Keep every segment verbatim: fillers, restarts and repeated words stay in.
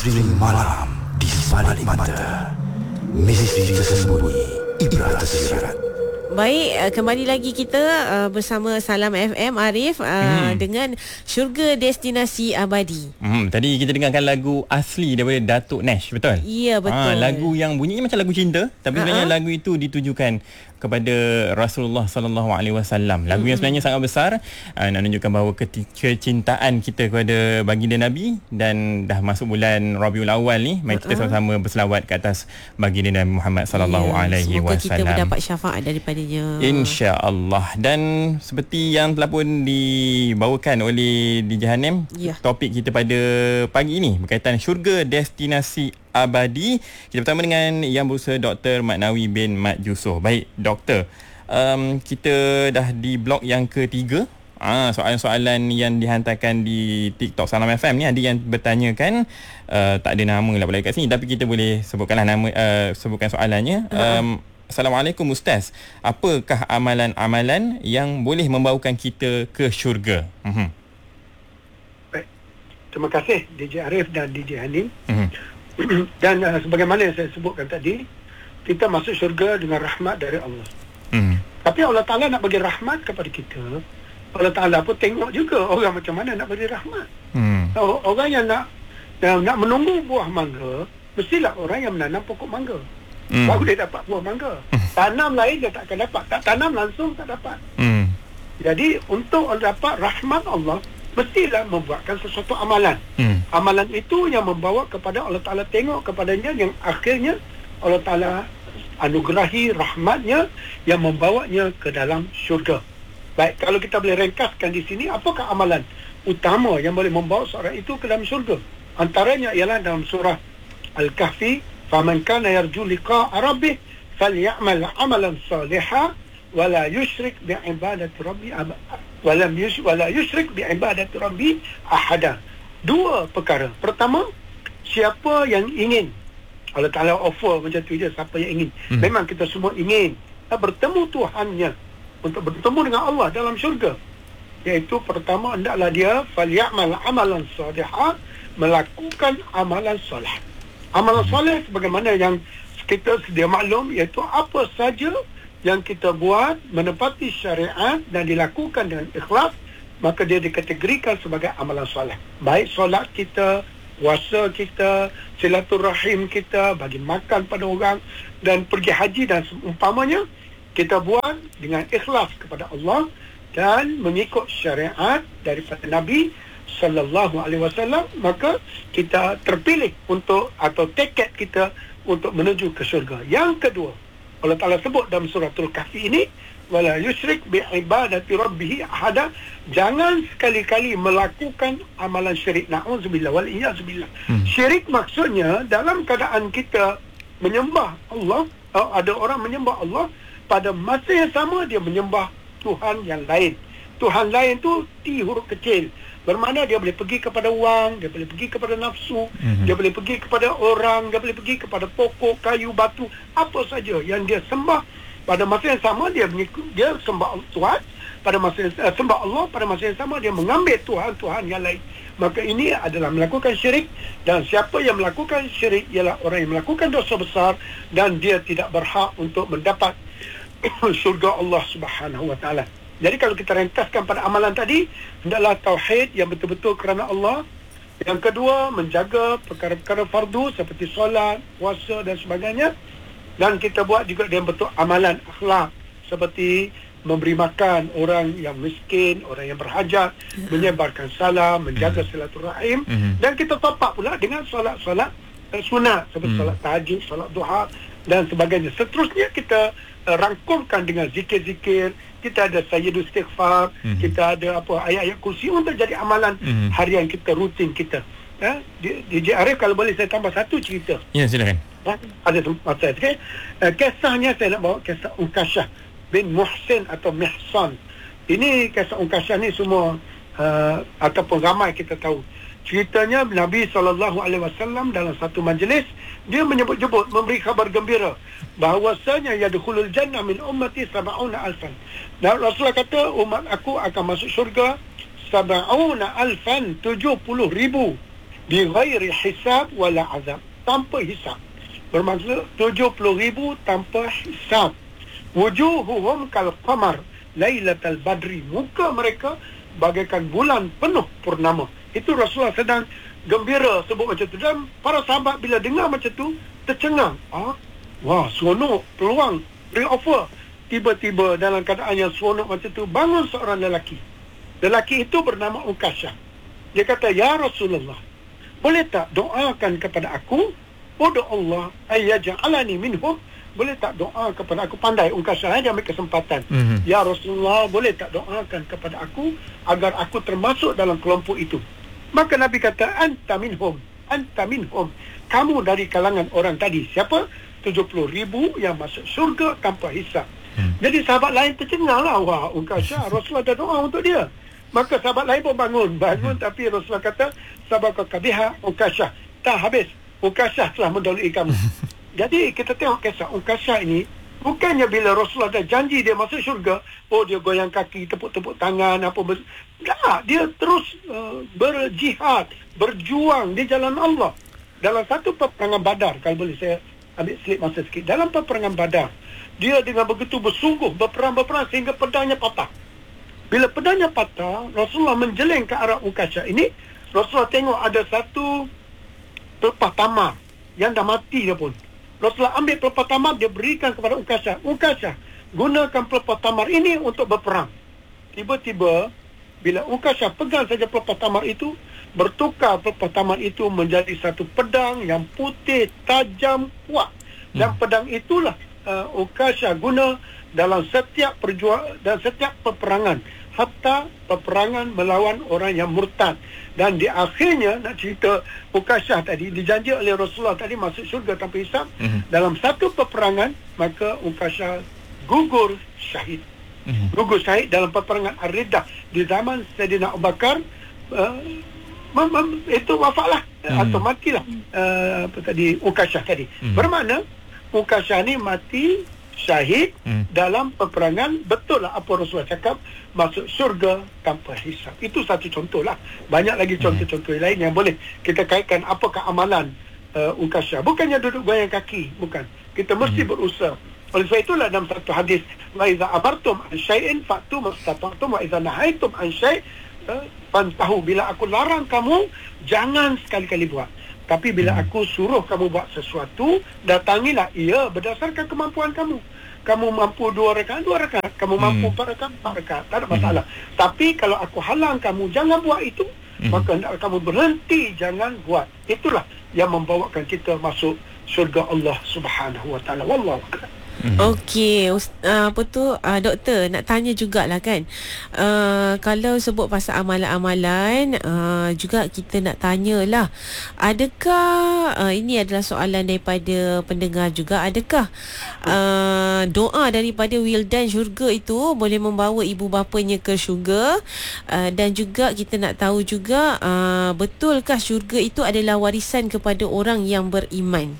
Misteri malam di sebalik mata. Misteri tersembunyi, ibrah tersirat. Baik, kembali lagi kita uh, bersama Salam F M Arif uh, hmm. dengan Syurga Destinasi Abadi. Hmm, tadi kita dengarkan lagu asli daripada Datuk Nash, betul? Ya, betul. Ha, lagu yang bunyinya macam lagu cinta, tapi sebenarnya uh-huh. lagu itu ditujukan kepada Rasulullah sallallahu alaihi wasallam. Lagu mm-hmm. yang sebenarnya sangat besar, uh, nak menunjukkan bahawa kecintaan kita kepada baginda Nabi, dan dah masuk bulan Rabiul Awal ni, mari kita uh-huh. sama-sama berselawat ke atas baginda Nabi Muhammad sallallahu yeah, alaihi wasallam. Semoga kita mendapat syafaat daripadanya. Insya-Allah. Dan seperti yang telah pun dibawakan oleh D J Hanem, yeah. topik kita pada pagi ini berkaitan syurga destinasi abadi. Kita pertama dengan Yang Berusaha Doktor Maknawi bin Mat Yusof. Baik, Doktor, um, kita dah di blok yang ketiga. Ah, soalan-soalan yang dihantarkan di TikTok Salam F M ni, ada yang bertanyakan, uh, tak ada nama lah pula kat sini, tapi kita boleh sebutkanlah nama, uh, sebutkan soalannya. Um, Assalamualaikum Ustaz, apakah amalan-amalan yang boleh membawakan kita ke syurga? Uh-huh. Baik, terima kasih D J Arif dan D J Hanim. Uh-huh. Dan uh, sebagaimana yang saya sebutkan tadi, kita masuk syurga dengan rahmat dari Allah. Hmm. Tapi Allah Ta'ala nak bagi rahmat kepada kita, Allah Ta'ala pun tengok juga orang macam mana nak bagi rahmat. Hmm. Orang yang nak yang nak menunggu buah mangga, mestilah orang yang menanam pokok mangga. Hmm. Baru dia dapat buah mangga. Tanam lain dia tak akan dapat. Tak tanam langsung tak dapat. Hmm. Jadi untuk dapat rahmat Allah, mestilah membuatkan sesuatu amalan. Hmm. Amalan itu yang membawa kepada Allah Ta'ala tengok kepadanya, yang akhirnya Allah Ta'ala anugerahi rahmatnya yang membawanya ke dalam syurga. Baik, kalau kita boleh ringkaskan di sini, apakah amalan utama yang boleh membawa seorang itu ke dalam syurga? Antaranya ialah dalam surah Al-Kahfi, faman kana yarju liqa'a rabbih falyamal amalan salihan wala yusyrik bi ibadati rabbi walam yush wala yusyrik bi ibadati rabbi ahada. Dua perkara. Pertama, siapa yang ingin, Allah Ta'ala offer macam tu je, siapa yang ingin. Hmm. Memang kita semua ingin bertemu Tuhannya, untuk bertemu dengan Allah dalam syurga. Iaitu pertama, hendaklah dia falyamal amalan salihah, melakukan amalan soleh. Amalan soleh sebagaimana yang kita sedia maklum, iaitu apa saja yang kita buat menepati syariat dan dilakukan dengan ikhlas, maka dia dikategorikan sebagai amalan soleh. Baik solat kita, puasa kita, silaturahim kita, bagi makan pada orang, dan pergi haji dan seumpamanya, kita buat dengan ikhlas kepada Allah dan mengikut syariat daripada Nabi sallallahu alaihi wasallam, maka kita terpilih untuk, atau tiket kita untuk menuju ke syurga. Yang kedua, Allah Ta'ala sebut dalam suratul Kahfi ini, wala yusyrik bi ibadati rabbih ahada, jangan sekali-kali melakukan amalan syirik. Na'udzubillah wal iyyazubillah. Hmm. Syirik maksudnya dalam keadaan kita menyembah Allah, ada orang menyembah Allah, pada masa yang sama dia menyembah Tuhan yang lain. Tuhan lain tu T huruf kecil, bermakna dia boleh pergi kepada wang, dia boleh pergi kepada nafsu, mm-hmm. dia boleh pergi kepada orang, dia boleh pergi kepada pokok, kayu, batu, apa saja yang dia sembah. Pada masa yang sama dia mengikut, dia sembah Tuhan, pada masa yang, uh, sembah Allah, pada masa yang sama dia mengambil Tuhan-Tuhan yang lain. Maka ini adalah melakukan syirik, dan siapa yang melakukan syirik ialah orang yang melakukan dosa besar, dan dia tidak berhak untuk mendapat surga Allah Subhanahu wa taala. Jadi kalau kita rentaskan pada amalan tadi, hendaklah tauhid yang betul-betul kerana Allah. Yang kedua, menjaga perkara-perkara fardu seperti solat, puasa dan sebagainya. Dan kita buat juga dengan betul amalan akhlak, seperti memberi makan orang yang miskin, orang yang berhajat, menyebarkan salam, menjaga silaturahim. Dan kita top up pula dengan solat-solat sunat, seperti solat tahajud, solat duha dan sebagainya. Seterusnya kita uh, rangkumkan dengan zikir-zikir. Kita ada sayyidul istighfar, mm-hmm. kita ada apa ayat-ayat kursi untuk jadi amalan mm-hmm. harian kita, rutin kita. Ya, D J Arif, kalau boleh saya tambah satu cerita. Ya, silakan. Ya, ada tempat saya. Okay? Uh, kisahnya saya nak bawa kisah Unkashah bin Muhsin atau Mihsan. Ini kisah Unkashah ni semua uh, ataupun ramai kita tahu. Ceritanya Nabi sallallahu alaihi wasallam dalam satu majlis, dia menyebut-nyebut, memberi khabar gembira bahawasanya yadkhulul jannah min ummati sab'una alfan. Dan Rasulullah kata, umat aku akan masuk syurga sab'una alfan, tujuh puluh ribu. bi ghairi hisab wala azab, tanpa hisab. Bermaksud tujuh puluh ribu tanpa hisab. Wujuhuhum kal qamar lailatal badri, muka mereka bagaikan bulan penuh purnama. Itu Rasulullah sedang gembira sebut macam tu, dan para sahabat bila dengar macam tu tercengang. Ah, wah, seronok, peluang, beri offer. Tiba-tiba dalam keadaan yang seronok macam tu, bangun seorang lelaki. Lelaki itu bernama Ukashah. Dia kata, ya Rasulullah, boleh tak doakan kepada aku? Udu Allah ayyaj'alani minhum. Boleh tak doa kepada aku? Pandai Ukashah, dia ambil kesempatan. Mm-hmm. Ya Rasulullah, boleh tak doakan kepada aku agar aku termasuk dalam kelompok itu? Maka Nabi kata, anta minhum, anta minhum. Kamu dari kalangan orang tadi. Siapa? tujuh puluh ribu yang masuk syurga tanpa hisab. Hmm. Jadi sahabat lain tercengang lah. Wah, Ukashah, Rasulullah dah doa untuk dia. Maka sahabat lain pun bangun. Bangun, hmm. tapi Rasulullah kata, sabaqaka biha Ukashah. Tak habis. Ukashah telah mendahului kamu. Jadi kita tengok kisah Ukashah ini, bukannya bila Rasulullah dah janji dia masuk syurga, oh dia goyang kaki, tepuk-tepuk tangan, apa ber... Tak, dia terus uh, berjihad, berjuang di jalan Allah. Dalam satu peperangan Badar, kalau boleh saya ambil slip masa sikit. Dalam peperangan Badar, dia dengan begitu bersungguh berperang-berperang sehingga pedangnya patah. Bila pedangnya patah, Rasulullah menjeleng ke arah Ukashah ini. Rasulullah tengok ada satu pelepah tamar yang dah mati dia pun. Rasulullah ambil pelepah tamar, dia berikan kepada Ukashah. Ukashah, gunakan pelepah tamar ini untuk berperang. Tiba-tiba, bila Ukashah pegang saja pelepah tamar itu, bertukar pelepah tamar itu menjadi satu pedang yang putih, tajam, kuat. Dan hmm. pedang itulah uh, Ukashah guna dalam setiap perjuangan dan setiap peperangan, hatta peperangan melawan orang yang murtad. Dan di akhirnya, nak cerita Ukashah tadi, dijanji oleh Rasulullah tadi masuk syurga tanpa hisab. Hmm. Dalam satu peperangan, maka Ukashah gugur syahid. Hmm. Gugur syahid dalam peperangan Ar-Riddah di zaman Sayyidina Abu Bakar. Uh, Mem, mem, itu wafatlah hmm. atau matilah uh, apa tadi Ukashah tadi. Hmm. Bermakna Ukashah ni mati syahid hmm. dalam peperangan. Betul lah apa Rasulullah cakap, masuk syurga tanpa hisab. Itu satu contoh lah. Banyak lagi contoh-contoh hmm. lain yang boleh kita kaitkan apakah amalan uh, Ukashah. Bukannya duduk goyang kaki, bukan. Kita mesti hmm. berusaha. Oleh sebab itulah dalam satu hadis, wa iza amartum an syai'in fa'tu mastata'tum wa iza nahaitum an syai' tahu, bila aku larang kamu, jangan sekali-kali buat. Tapi bila aku suruh kamu buat sesuatu, datangilah ia berdasarkan kemampuan kamu. Kamu mampu dua rakaat, dua rakaat. Kamu hmm. mampu empat rakaat, empat rakaat. Tak ada masalah. Hmm. Tapi kalau aku halang kamu, jangan buat itu, hmm. maka hendaklah kamu berhenti, jangan buat. Itulah yang membawakan kita masuk syurga Allah Subhanahu Wa Taala. Wallahu a'lam. Mm-hmm. Okey, uh, apa tu uh, doktor nak tanya jugalah kan, uh, kalau sebut pasal amalan-amalan, uh, juga kita nak tanyalah, adakah uh, ini adalah soalan daripada pendengar juga, adakah uh, doa daripada wildan syurga itu boleh membawa ibu bapanya ke syurga, uh, dan juga kita nak tahu juga, uh, betulkah syurga itu adalah warisan kepada orang yang beriman?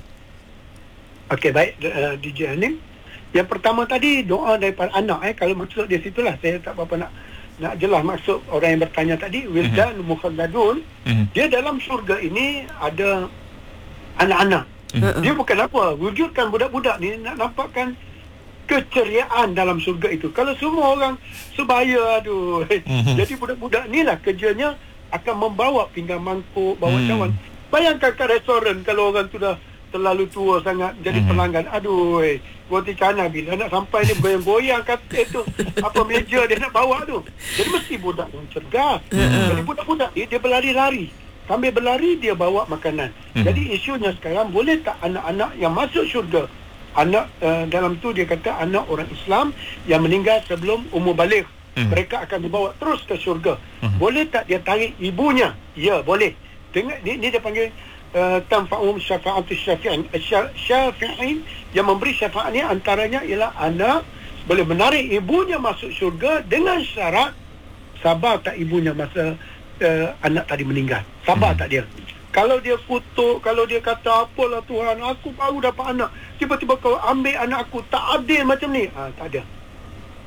Okey, baik, uh, D J Hanim. Yang pertama tadi doa daripada anak, eh kalau maksud dia situlah, saya tak apa-apa nak nak jelas maksud orang yang bertanya tadi. Wildan mm-hmm. mukhalladun, mm-hmm. dia dalam syurga ini ada anak-anak. Mm-hmm. Dia bukan apa, wujudkan budak-budak ni nak nampakkan keceriaan dalam syurga itu. Kalau semua orang sebaya, aduh. Mm-hmm. Jadi budak-budak ni lah kerjanya akan membawa pinggan mangkuk, bawa mm. cawan. Bayangkan kat restoran kalau orang tu dah terlalu tua sangat jadi mm-hmm. pelanggan, aduh, roti canai bila nak sampai ni goyang-goyang kata itu apa meja dia nak bawa tu. Jadi mesti budak yang cergas. Mm-hmm. Jadi budak-budak ni dia berlari-lari, sambil berlari dia bawa makanan. Mm-hmm. Jadi isunya sekarang, boleh tak anak-anak yang masuk syurga, anak uh, dalam tu dia kata anak orang Islam yang meninggal sebelum umur baligh, mm-hmm. mereka akan dibawa terus ke syurga. Mm-hmm. Boleh tak dia tarik ibunya? Ya, boleh. Dengar ni, ni dia panggil Uh, tanfa'um syafa'atus syafi'in. Syafi'in yang memberi syafaat ni antaranya ialah anak boleh menarik ibunya masuk syurga dengan syarat sabar tak ibunya masa uh, anak tadi meninggal. Sabar hmm. tak dia? Kalau dia kutuk, kalau dia kata apalah Tuhan, aku baru dapat anak, tiba-tiba kau ambil anak aku, tak adil macam ni, ha, tak ada.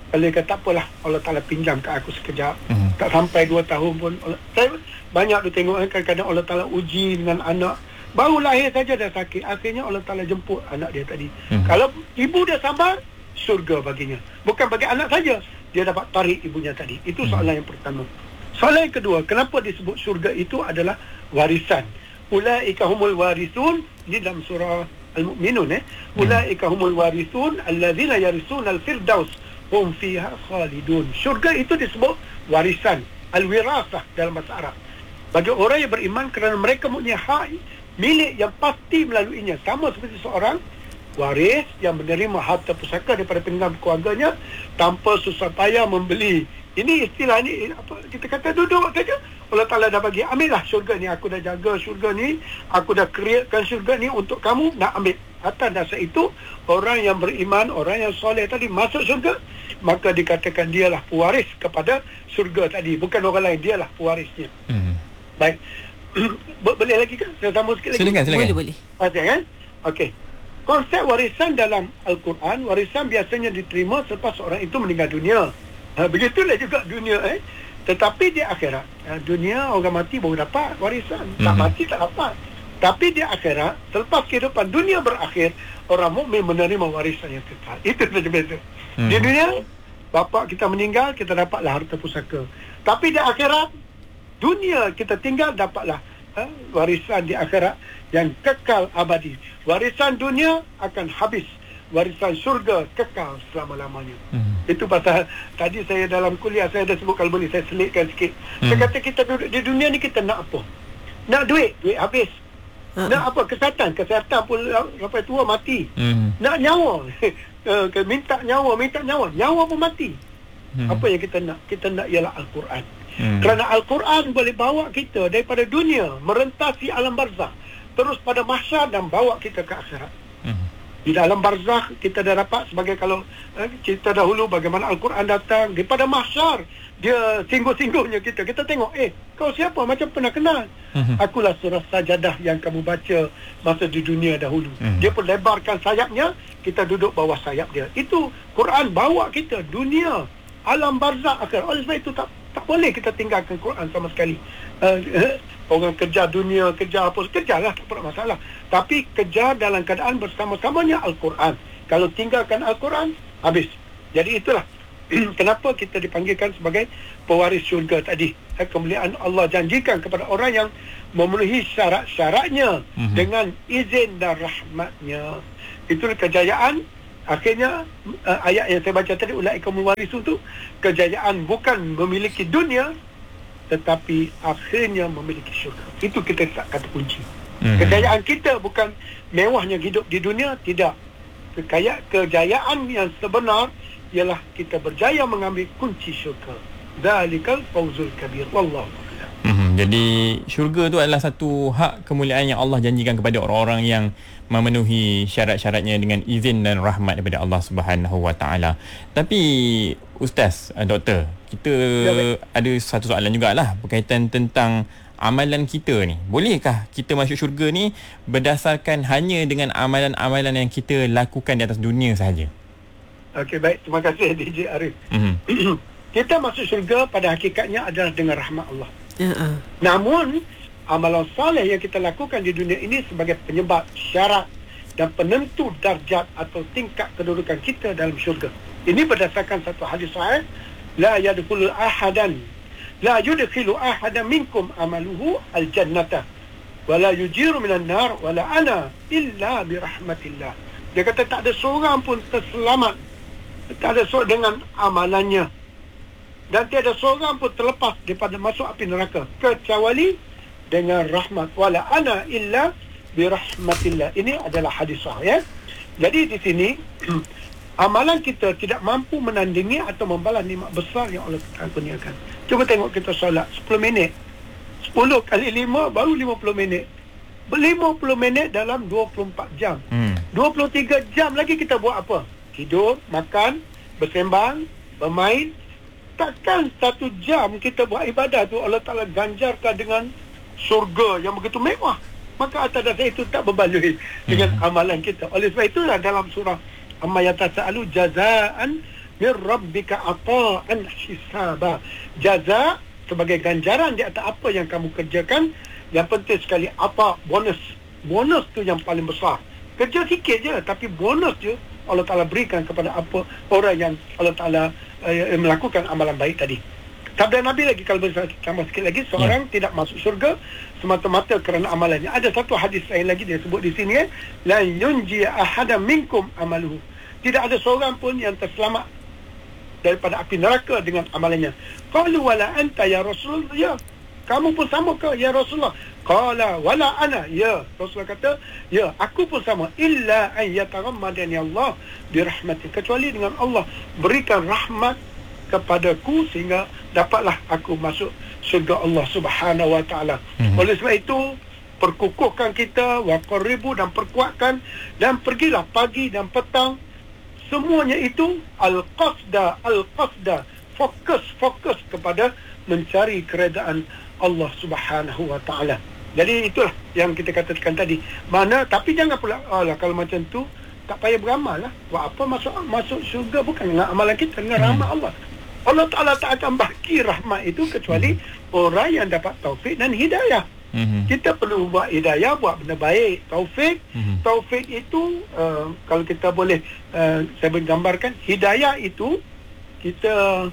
Kalau dia kata tak apalah, Allah Ta'ala pinjam kat aku sekejap. Mm-hmm. Tak sampai dua tahun pun. Saya banyak tu tengok kadang-kadang Allah Ta'ala uji dengan anak. Baru lahir saja dah sakit. Akhirnya Allah Ta'ala jemput anak dia tadi. Mm-hmm. Kalau ibu dia sabar, syurga baginya. Bukan bagi anak saja, dia dapat tarik ibunya tadi. Itu soalan mm-hmm. yang pertama. Soalan yang kedua, kenapa disebut syurga itu adalah warisan? Ulaika humul warisun. Ini dalam surah Al-Mu'minun. Eh? Ulaika humul warisun allazina yarisuna al-firdaus hum fiha khalidun. Syurga itu disebut warisan, al-wirasah dalam bahasa Arab. Bagi orang yang beriman, kerana mereka mempunyai hak milik yang pasti melaluinya. Sama seperti seorang waris yang menerima harta pusaka daripada peninggalan keluarganya tanpa susah payah membeli. Ini istilah ni, apa kita kata, duduk saja. Allah Ta'ala dah bagi, ambillah syurga ni. Aku dah jaga syurga ni, aku dah createkan syurga ni untuk kamu, nak ambil. Atas dasar itu, orang yang beriman, orang yang soleh tadi masuk syurga, maka dikatakan dialah pewaris kepada syurga tadi. Bukan orang lain, dialah pewarisnya. Hmm. Baik. Boleh lagi kan? Saya sambung sikit lagi. Silakan, silakan. Boleh, boleh. Baca kan? Okey. Konsep warisan dalam Al-Quran, warisan biasanya diterima selepas orang itu meninggal dunia. Ha, begitulah juga dunia eh. Tetapi di akhirat, ha, dunia orang mati baru dapat warisan. Tak mm-hmm. mati tak dapat. Tapi di akhirat, selepas kehidupan dunia berakhir, orang mukmin menerima warisan yang kekal. Itu saja beza. Mm-hmm. Di dunia, bapa kita meninggal, kita dapatlah harta pusaka. Tapi di akhirat, dunia kita tinggal, dapatlah ha, warisan di akhirat yang kekal abadi. Warisan dunia akan habis. Warisan syurga kekal selama-lamanya. Hmm. Itu pasal tadi saya dalam kuliah saya dah sebut, kalau boleh saya selitkan sikit. Hmm. Saya kata kita duduk di dunia ni, kita nak apa? Nak duit, duit habis. Hmm. Nak apa? Kesihatan, kesihatan pun sampai tua mati. Hmm. Nak nyawa, minta nyawa, minta nyawa, nyawa pun mati. Hmm. Apa yang kita nak? Kita nak ialah Al-Quran. Hmm. Kerana Al-Quran boleh bawa kita daripada dunia, merentasi alam barzakh, terus pada mahsyar dan bawa kita ke akhirat. Hmm. Di dalam barzakh kita dah dapat, sebagai kalau eh, cerita dahulu bagaimana Al-Quran datang daripada mahsyar, dia singgung-singgungnya kita. Kita tengok, eh, kau siapa? Macam pernah kenal. Uh-huh. Akulah surah Sajadah yang kamu baca masa di dunia dahulu. Uh-huh. Dia pun lebarkan sayapnya, kita duduk bawah sayap dia. Itu Quran bawa kita dunia, alam barzakh akhir. Oleh sebab itu tak tak boleh kita tinggalkan Quran sama sekali. Uh, eh, orang kejar dunia, kejar apa, kejarlah, tak ada masalah. Tapi kejar dalam keadaan bersama-samanya Al-Quran. Kalau tinggalkan Al-Quran, habis. Jadi itulah kenapa kita dipanggilkan sebagai pewaris syurga tadi. Kemuliaan Allah janjikan kepada orang yang memenuhi syarat-syaratnya mm-hmm. dengan izin dan rahmatnya. Itulah kejayaan. Akhirnya uh, ayat yang saya baca tadi, ulaikumul warisun tu, kejayaan bukan memiliki dunia, tetapi akhirnya memiliki syurga. Itu kita kata kunci. Mm-hmm. Kejayaan kita bukan mewahnya hidup di dunia, tidak. Kekaya, kejayaan yang sebenar ialah kita berjaya mengambil kunci syurga. Dzalikal fawzul kabir. Wallahu a'lam. Mm-hmm. Jadi syurga tu adalah satu hak kemuliaan yang Allah janjikan kepada orang-orang yang memenuhi syarat-syaratnya dengan izin dan rahmat daripada Allah Subhanahu Wa Taala. Tapi Ustaz, doktor, kita ya, ada satu soalan jugalah berkaitan tentang amalan kita ni. Bolehkah kita masuk syurga ni berdasarkan hanya dengan amalan-amalan yang kita lakukan di atas dunia sahaja? Okey, baik. Terima kasih D J Arif. Mm-hmm. Kita masuk syurga pada hakikatnya adalah dengan rahmat Allah. Uh-uh. Namun amalan soleh yang kita lakukan di dunia ini sebagai penyebab, syarat dan penentu darjat atau tingkat kedudukan kita dalam syurga. Ini berdasarkan satu hadis sahih, la yadkhulu ahadan la yudkhilu ahadan minkum amaluhu al-jannata wa la yujiru minan nar wa la ana illa bi rahmatillah. Dia kata tak ada seorang pun terselamat, tak ada seorang dengan amalannya, dan tiada seorang pun terlepas daripada masuk api neraka kecuali dengan rahmat. Wala ana illa bi rahmatillah. Ini adalah hadis sahih ya. Jadi di sini amalan kita tidak mampu menandingi atau membalas nikmat besar yang Allah kurniakan. Cuba tengok kita solat sepuluh minit. sepuluh kali lima baru lima puluh minit. lima puluh minit dalam dua puluh empat jam. Hmm. dua puluh tiga jam lagi kita buat apa? Tidur, makan, bersembang, bermain. Takkan satu jam kita buat ibadah tu Allah Ta'ala ganjarkan dengan syurga yang begitu mewah. Maka atas dasar itu tak berbaloi dengan hmm. amalan kita. Oleh sebab itulah dalam surah Amma yatasa'alu jazaan min rabbika ata'an hisaba. Jaza sebagai ganjaran di atas apa yang kamu kerjakan. Yang penting sekali apa? Bonus. Bonus tu yang paling besar. Kerja sikit je tapi bonus je Allah Ta'ala berikan kepada apa orang yang Allah Ta'ala uh, melakukan amalan baik tadi. Sabda Nabi lagi, kalau boleh tambah sikit lagi, seorang yeah. tidak masuk syurga semata-mata kerana amalannya. Ada satu hadis lain lagi dia sebut di sini, eh, la yunji ahadam minkum amaluhu. Tidak ada seorang pun yang terselamat daripada api neraka dengan amalannya. Qalu wala anta ya Rasulullah. Ya, kamu pun sama ke ya Rasulullah? Qala wala ana. Ya, Rasulullah kata, ya, aku pun sama. Illa an yatarammadani Allah birahmati. Kecuali dengan Allah berikan rahmat kepadaku sehingga dapatlah aku masuk syurga Allah Subhanahu wa taala. Mm-hmm. Oleh sebab itu, perkukuhkan kita, waqarribu, dan perkuatkan, dan pergilah pagi dan petang. Semuanya itu al-qasda, al-qasda, fokus fokus kepada mencari keredaan Allah Subhanahu wa taala. Jadi itulah yang kita katakan tadi. Mana tapi jangan pula alah kalau macam tu tak payah beramal lah. Buat apa masuk masuk syurga bukan dengan amalan kita, dengan hmm. rahmat Allah. Allah Ta'ala tak akan bagi rahmat itu kecuali hmm. orang yang dapat taufik dan hidayah. Hmm. Kita perlu buat hidayah, buat benda baik. Taufik, hmm. taufik itu uh, kalau kita boleh uh, saya menggambarkan, hidayah itu kita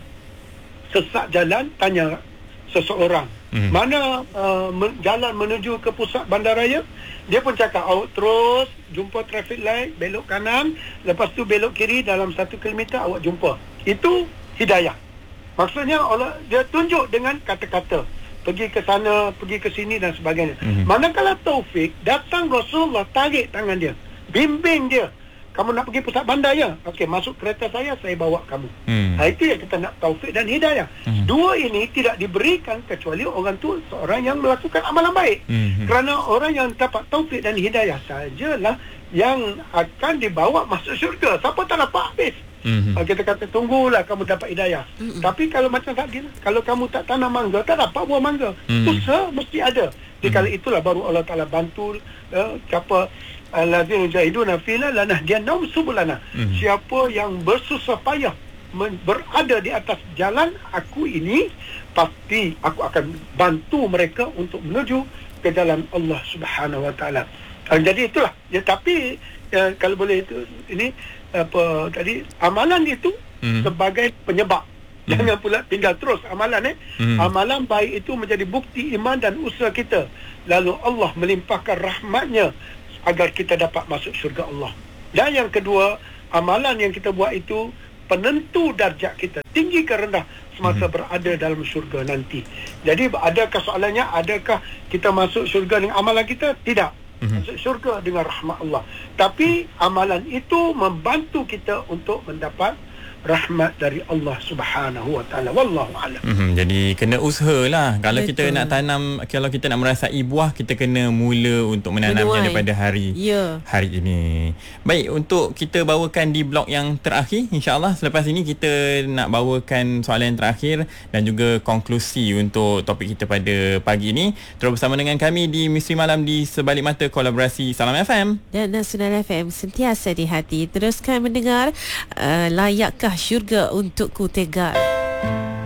sesat jalan, tanya seseorang hmm. mana uh, men- jalan menuju ke pusat bandaraya, dia pun cakap awak terus jumpa traffic light, belok kanan, lepas tu belok kiri, dalam satu kilometer awak jumpa. Itu hidayah. Maksudnya Allah dia tunjuk dengan kata-kata, pergi ke sana, pergi ke sini dan sebagainya. Mm-hmm. Manakala taufik, datang Rasulullah, tarik tangan dia, bimbing dia. Kamu nak pergi pusat bandar ya? Okey, masuk kereta saya, saya bawa kamu. Mm. Ha, itu yang kita nak, taufik dan hidayah. Mm-hmm. Dua ini tidak diberikan kecuali orang tu seorang yang melakukan amalan baik. Mm-hmm. Kerana orang yang dapat taufik dan hidayah sajalah yang akan dibawa masuk syurga. Siapa tak dapat habis. Mm-hmm. Kita kata tunggulah kamu dapat hidayah. Mm-hmm. Tapi kalau macam tadi, kalau kamu tak tanam mangga, tak dapat buah mangga. Mm-hmm. Usaha mesti ada. Di kala itulah baru Allah Ta'ala bantu uh, siapa allazina jahiduna fina lanahdiyannahum subulana. Mm-hmm. Siapa yang bersusah payah men- berada di atas jalan aku ini, pasti aku akan bantu mereka untuk menuju ke jalan Allah Subhanahu wa taala. Uh, jadi itulah. Ya, tapi uh, kalau boleh itu ini apa tadi, amalan itu hmm. sebagai penyebab. Hmm. Jangan pula tinggal terus amalan eh. Hmm. Amalan baik itu menjadi bukti iman dan usaha kita. Lalu Allah melimpahkan rahmatnya agar kita dapat masuk syurga Allah. Dan yang kedua, amalan yang kita buat itu penentu darjat kita, tinggi ke rendah semasa hmm. berada dalam syurga nanti. Jadi adakah soalannya, adakah kita masuk syurga dengan amalan kita? Tidak. Masuk syurga dengan rahmat Allah. Tapi amalan itu membantu kita untuk mendapat rahmat dari Allah Subhanahu wa taala. Wallahu a'lam. Mm-hmm. Jadi kena usahalah. Kalau Betul. kita nak tanam, kalau kita nak merasai buah, kita kena mula untuk menanamnya Menuai. daripada hari yeah. hari ini. Baik, untuk kita bawakan di blok yang terakhir, insya-Allah selepas ini kita nak bawakan soalan yang terakhir dan juga konklusi untuk topik kita pada pagi ini. Terus bersama dengan kami di Misteri Malam di Sebalik Mata, kolaborasi Salam F M dan Nasional F M, sentiasa di hati. Teruskan mendengar uh, layakkah syurga untukku tegar.